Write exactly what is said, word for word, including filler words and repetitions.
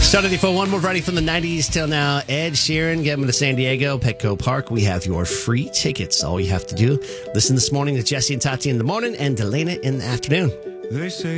Started for one more variety from the nineties till now. Ed Sheeran, get him to San Diego, Petco Park. We have your free tickets. All you have to do, listen this morning to Jesse and Tati in the morning and Delana in the afternoon. They say